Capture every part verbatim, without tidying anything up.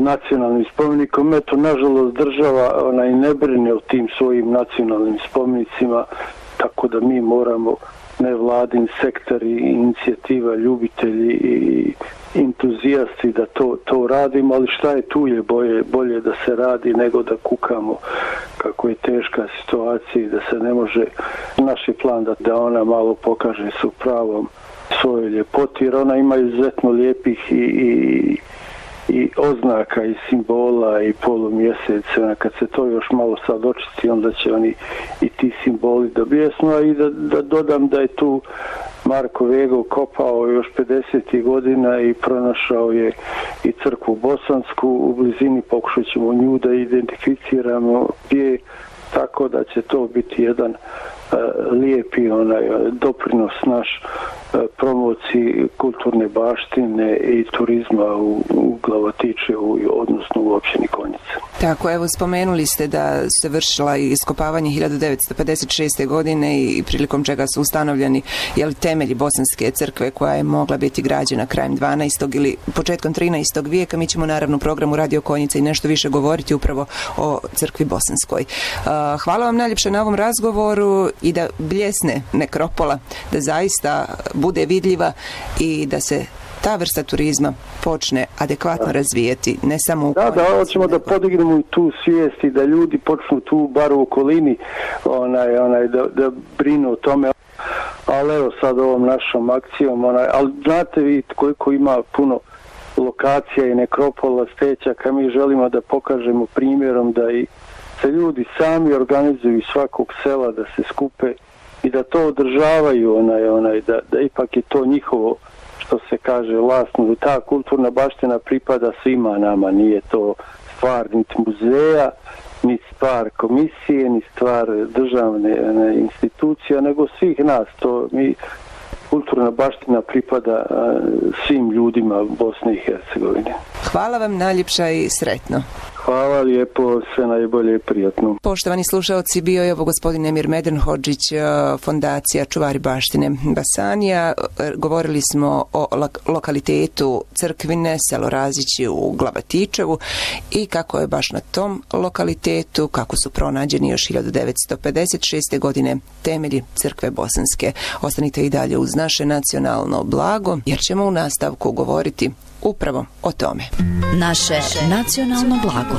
nacionalnim spomenikom. Eto, nažalost, država ona i ne brine o tim svojim nacionalnim spomenicima, tako da mi moramo, nevladin sektori, inicijativa, ljubitelji i entuzijasti da to, to radimo, ali šta je tu je bolje, bolje da se radi nego da kukamo kako je teška situacija i da se ne može. Naš je plan da, da ona malo pokaže su pravom svojoj ljepoti, jer ona ima izuzetno lijepih i, i i oznaka i simbola i polumjeseca. Kad se to još malo sad očisti, onda će oni i ti simboli dobijesti. A i da, da dodam da je tu Marko Vego kopao još pedesetih godina i pronašao je i crkvu bosansku u blizini, pokušat ćemo nju da identificiramo gdje, tako da će to biti jedan uh, lijepi onaj doprinos naš uh, promociji kulturne baštine i turizma u, u Glavatičevu, odnosno u općini Konjice. Tako, evo spomenuli ste da se vršila iskopavanje hiljadu devetsto pedeset šeste. godine i prilikom čega su ustanovljeni jeli, temelji Bosanske crkve koja je mogla biti građena krajem dvanaestog ili početkom trinaestog vijeka. Mi ćemo naravno u programu Radio Konjica i nešto više govoriti upravo o crkvi bosanskoj. Uh, hvala vam najljepše na ovom razgovoru i da bljesne nekropola, da zaista bude vidljiva i da se ta vrsta turizma počne adekvatno da. razvijeti, ne samo u Da, da, hoćemo da podignemo tu svijest i da ljudi počnu tu bar u okolini onaj, onaj, da, da brinu o tome. Ali evo sad ovom našom akcijom, onaj, ali znate vi koliko ima puno lokacija i nekropola, stećaka, mi želimo da pokažemo primjerom da i se ljudi sami organizuju iz svakog sela da se skupe i da to održavaju, onaj, onaj, da, da ipak je to njihovo, što se kaže, vlasno. Ta kulturna baština pripada svima nama, nije to stvar niti muzeja, ni stvar komisije, ni stvar državne ne, institucija, nego svih nas. To mi, kulturna baština pripada a, svim ljudima Bosne i Hercegovine. Hvala vam najljepša i sretno. Hvala lijepo, sve najbolje i prijatno. Poštovani slušalci, bio je ovo gospodin Emir Medenhodžić, fondacija Čuvari baštine Basanija. Govorili smo o lokalitetu Crkvine, selo Razići u Glavatičevu i kako je baš na tom lokalitetu, kako su pronađeni još hiljadu devetsto pedeset šeste. godine temelji crkve bosanske. Ostanite i dalje uz naše nacionalno blago, jer ćemo u nastavku govoriti upravo o tome. Naše nacionalno blago.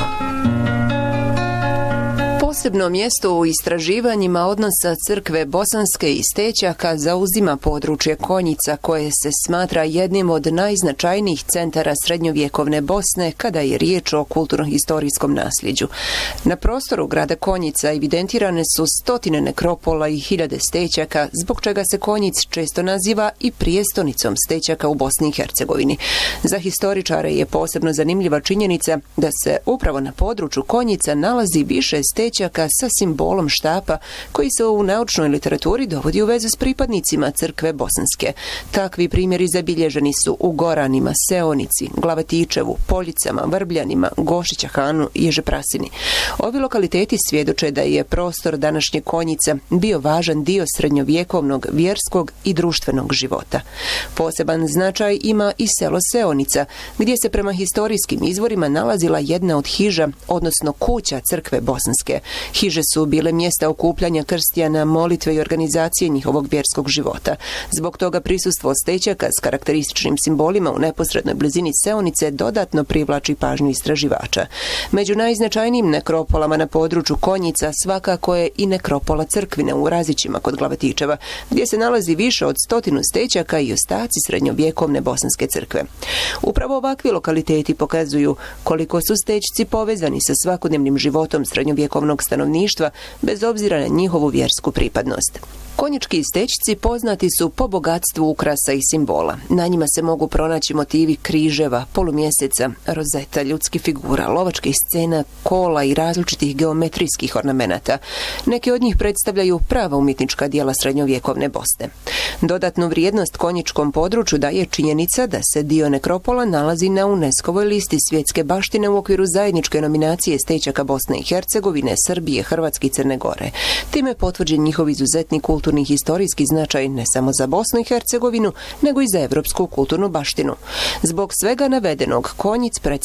Posebno mjesto u istraživanjima odnosa crkve bosanske i Stećaka zauzima područje Konjica, koje se smatra jednim od najznačajnijih centara srednjovjekovne Bosne kada je riječ o kulturno-historijskom nasljeđu. Na prostoru grada Konjica evidentirane su stotine nekropola i hiljade Stećaka, zbog čega se Konjic često naziva i prijestonicom Stećaka u Bosni i Hercegovini. Za historičare je posebno zanimljiva činjenica da se upravo na području Konjica nalazi više Stećaka sa simbolom štapa koji se u naučnoj literaturi dovodi u vezu s pripadnicima crkve bosanske. Takvi primjeri zabilježeni su u Goranima, Seonici, Glavatičevu, Poljicama, Vrbljanima, Gošića Hanu i Ježeprasini. Ovi lokaliteti svjedoče da je prostor današnje Konjica bio važan dio srednjovjekovnog, vjerskog i društvenog života. Poseban značaj ima i selo Seonica, gdje se prema historijskim izvorima nalazila jedna od hiža, odnosno kuća crkve bosanske. Hiže su bile mjesta okupljanja krstijana, molitve i organizacije njihovog vjerskog života. Zbog toga prisustvo Stećaka s karakterističnim simbolima u neposrednoj blizini Seonice dodatno privlači pažnju istraživača. Među najznačajnijim nekropolama na području Konjica svakako je i nekropola Crkvine u Razićima kod Glavatičeva, gdje se nalazi više od stotinu Stećaka i ostaci srednjovjekovne bosanske crkve. Upravo ovakvi lokaliteti pokazuju koliko su Stećci povezani sa svakodnevnim životom srednjovjekovnog stanovništva, bez obzira na njihovu vjersku pripadnost. Konjički Stećci poznati su po bogatstvu ukrasa i simbola. Na njima se mogu pronaći motivi križeva, polumjeseca, rozeta, ljudskih figura, lovačkih scena, kola i različitih geometrijskih ornamenata. Neki od njih predstavljaju prava umjetnička djela srednjovjekovne Bosne. Dodatnu vrijednost konjičkom području daje činjenica da se dio nekropola nalazi na UNESCO-voj listi svjetske baštine u okviru zajedničke nominacije Stećaka Bosne i Hercegovine, Srbije, Hrvatske i Crne Gore. Time je potvrđen njihov izuzetni kulturni i historijski značaj ne samo za Bosnu i Hercegovinu, nego i za evropsku kulturnu baštinu. Zbog svega navedenog, Konjic predstavlja